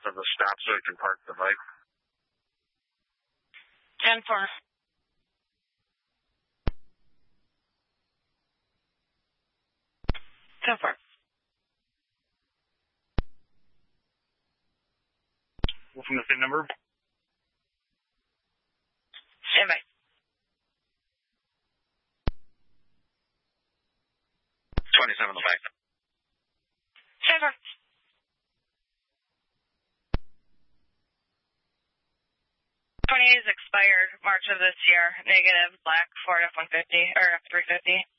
of the stop so he can park the bike. 10-4. 10-4. From the same number? Stand by. 27 on the bike. 10-4. 28 is expired March of this year. Negative black Ford F-150 or F-350.